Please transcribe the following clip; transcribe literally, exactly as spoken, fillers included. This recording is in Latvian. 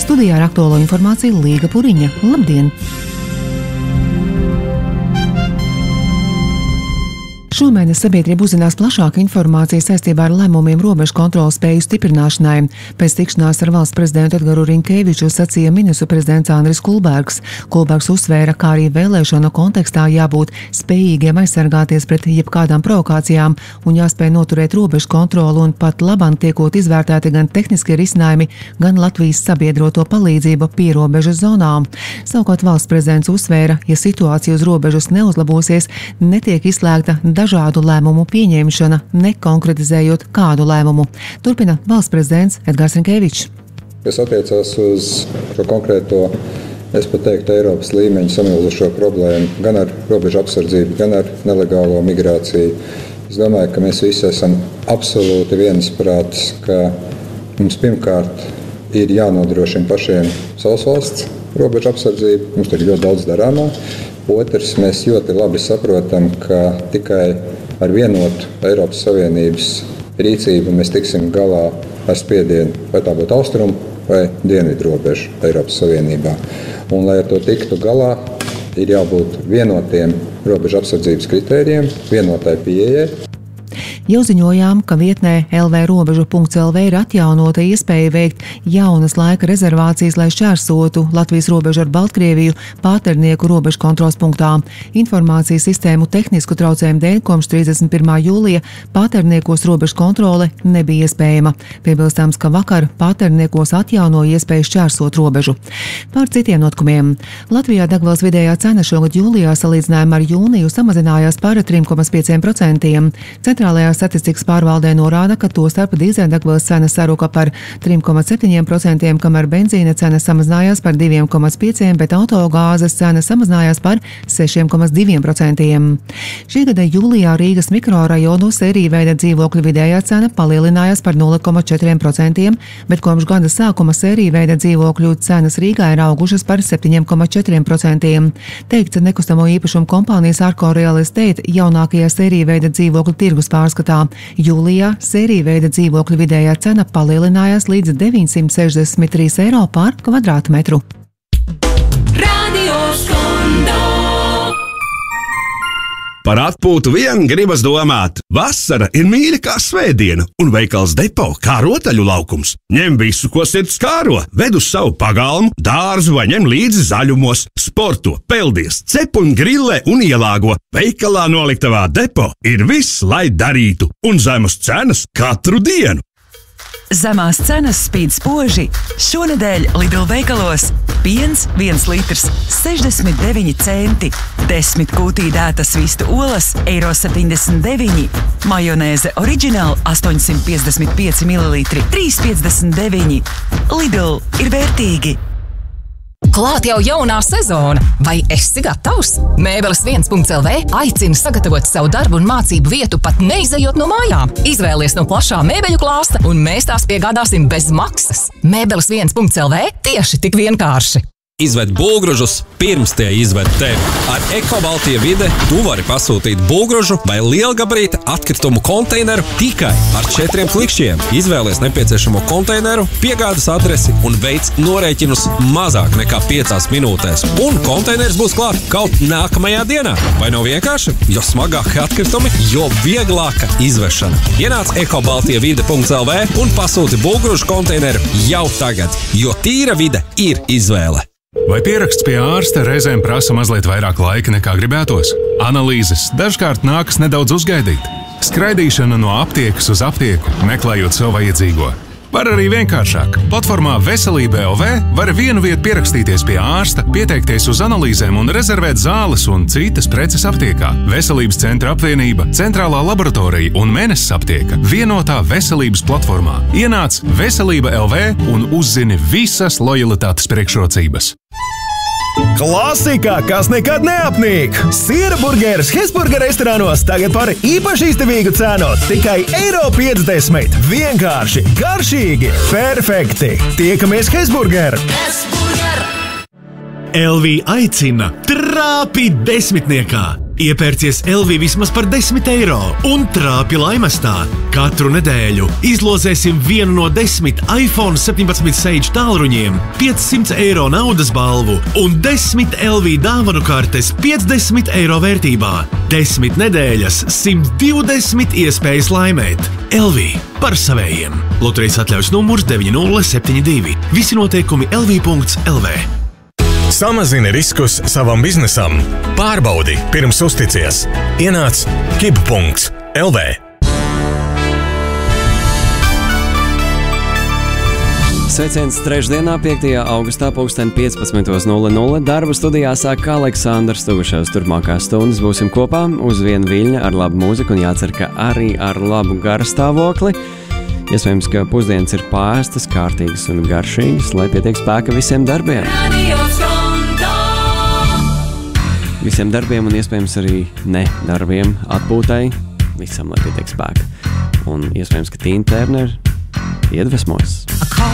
Studijā ar aktuālo informāciju Līga Puriņa. Labdien! Šomēnes sabiedrība uzzinās plašāku informāciju saistībā ar lēmumiem robežu kontrolas spēju stiprināšanai. Pēc tikšanās ar valsts prezidentu Edgaru Rinkēviču sacīja ministru prezidents Andris Kulbergs. Kulbergs uzsvēra, kā arī vēlēšanu kontekstā jābūt spējīgiem aizsargāties pret jebkādām provokācijām un jāspēj noturēt robežu kontrolu un pat labam tiekot izvērtēti gan tehniskie risinājumi, gan Latvijas sabiedroto palīdzību pierobežas zonām. Savukārt valsts prezidents uzsvēra, ja situācija uz robežas neuzlabosies, netiek izslēgta dažādu lēmumu pieņemšana, nekonkretizējot kādu lēmumu. Turpina valsts prezidents Edgars Rinkēvičs. Kas attiecās uz šo konkrēto, es pat teiktu, Eiropas līmeņa samilzušo problēmu, gan ar robežu apsardzību, gan ar nelegālo migrāciju. Es domāju, ka mēs visi esam absolūti viensprātis, ka mums pirmkārt ir jānodrošina pašiem savas valsts robežu apsardzību. Mums tur ir ļoti daudz darāmā. Otrs, mēs ļoti labi saprotam, ka tikai ar vienotu Eiropas Savienības rīcību mēs tiksim galā ar spiedienu, vai tā būtu austrumu vai dienvidu robežu Eiropas Savienībā. Un, lai ar to tiktu galā, ir jābūt vienotiem robežu apsardzības kritērijiem, vienotai pieejai. Jau ziņojām, ka vietnē el vē robežu punkts el vē ir atjaunota iespēja veikt jaunas laika rezervācijas, lai šķērsotu Latvijas robežu ar Baltkrieviju Pāternieku robežu kontrols punktā. Informācijas sistēmu tehnisku traucējumu dēļ kopš trīsdesmit pirmā jūlija Pāterniekos robežu kontrole nebija iespējama. Piebilstams, ka vakar Pāterniekos atjaunoja iespēju šķērsot robežu. Par citiem notikumiem. Latvijā degvielas vidējā cena šogad jūlijā salīdzinājumā ar jūniju samazinājās par trim komats pieciem procentiem. Centrālajā statistikas pārvaldē norāda, ka to starp dīzeļdegvielas cena saruka par trim komats septiņiem procentiem, kamēr benzīna cena samazinājās par diviem komats pieciem procentiem, bet autogāzes cena samazinājās par sešiem komats diviem procentiem. Šī gada jūlijā Rīgas mikrorajonu sēriju veida dzīvokļu vidējā cena palielinājās par nulle komats četriem procentiem, bet kopš gada sākuma sēriju veida dzīvokļu cenas Rīgā ir augušas par septiņiem komats četriem procentiem. Teikts nekustamo īpašumu kompānijas Arko Real Estate jaunākajā sēriju veida dzīvokļu tirgus pārskatā. Jūlijā sēriju veida dzīvokļu vidējā cena palielinājās līdz deviņsimt sešdesmit trīs eiro par kvadrātmetru. Par atpūtu vien gribas domāt. Vasara ir mīļa kā svētdiena, un veikals Depo kā rotaļu laukums. Ņem visu, ko sirds kāro, ved uz savu pagalmu, dārzu vai ņem līdzi zaļumos, sporto, peldies, cep un grillē un ielāgo. Veikalā noliktavā Depo ir viss, lai darītu, un zemas cenas katru dienu. Zemās cenas spīd spoži. Šonedēļ Lidl veikalos piens viens litrs sešdesmit deviņi centi, desmit kūtī dētas vistu olas eiro septiņdesmit deviņi, majonēze oriģināli astoņsimt piecdesmit pieci mililitri trīs piecdesmit deviņi. Lidl ir vērtīgi. Klāt jau jaunā sezona. Vai esi gatavs? Mēbeles viens punkts el vē aicina sagatavot savu darbu un mācību vietu pat neizejot no mājām. Izvēlies no plašā mēbeļu klāsta un mēs tās piegādāsim bez maksas. Mēbeles viens punkts el vē tieši tik vienkārši. Izved bulgružus pirms tie izved tevi. Ar Ekobaltie Vide tu vari pasūtīt bulgružu vai lielgabarīta atkritumu konteineru tikai ar četriem klikšķiem. Izvēlies nepieciešamo konteineru, piegādes adresi un veic norēķinus mazāk nekā piecās minūtēs. Un konteiners būs klāt kaut nākamajā dienā. Vai nav vienkārši? Jo smagāki atkritumi, jo vieglāka izvešana. Ienāc ekobaltie vide punkts el vē un pasūti bulgružu konteineru jau tagad, jo tīra vide ir izvēle. Vai pieraksts pie ārsta reizēm prasa mazliet vairāk laika nekā gribētos? Analīzes dažkārt nākas nedaudz uzgaidīt. Skraidīšana no aptiekas uz aptieku, meklējot sev vajadzīgo. Var arī vienkāršāk. Platformā Veselība el vē var vienu vietu pierakstīties pie ārsta, pieteikties uz analīzēm un rezervēt zāles un citas preces aptiekā. Veselības centra apvienība, centrālā laboratorija un Meneses aptieka vienotā veselības platformā. Ienāc Veselība el vē un uzzini visas lojalitātes priekšrocības. Klasika, kas nekad neapnīk! Siera burgeris Hesburger restorānos tagad par īpaši izdevīgu cenu. Tikai eiro piecdesmit. Vienkārši, garšīgi, perfekti. Tiekamies Hesburger! el vē aicina trāpi desmitniekā. Iepērcies L V vismaz par desmit eiro un trāpi laimestā. Katru nedēļu izlozēsim vienu no desmit iPhone septiņpadsmit Sage tālruņiem, piecsimt eiro naudas balvu un desmit L V dāvanu kartes piecdesmit eiro vērtībā. desmit nedēļas, simt divdesmit iespējas laimēt. L V par savējiem. Loterijas atļaujas numurs deviņi nulle septiņi divi. Visi noteikumi L V punkts L V. Samazini riskus savam biznesam. Pārbaudi pirms uzticies. Ienāc kip punkts L V. Sveiciens trešdienā, piektajā augustā, pulksten piecpadsmit nulle nulle. Darbu studijā sāk Aleksandrs Tuguševs. Turpmākās stundas būsim kopā uz viena viļņa ar labu mūziku un jācer, ka arī ar labu garastāvokli. Iespējams, ka pusdienas ir pārstas, kārtīgas un garšīgas, lai pietiek spēka visiem darbiem. Visiem darbiem un iespējams arī ne darbiem, atpūtai, visam, lai pietiek spēka. Un iespējams, ka Tīna Tērner iedvesmos.